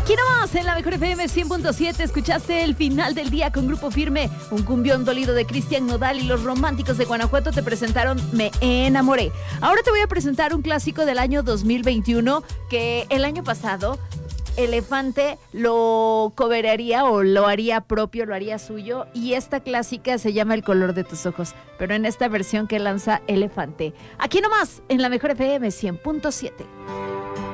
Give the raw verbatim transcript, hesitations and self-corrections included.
Aquí nomás, en la Mejor F M cien punto siete, escuchaste el final del día con Grupo Firme, un cumbión dolido de Cristian Nodal, y los románticos de Guanajuato te presentaron Me Enamoré. Ahora te voy a presentar un clásico del año dos mil veintiuno que el año pasado Elefante lo coveraría o lo haría propio, lo haría suyo, y esta clásica se llama El color de tus ojos, pero en esta versión que lanza Elefante. Aquí nomás, en la Mejor F M cien punto siete.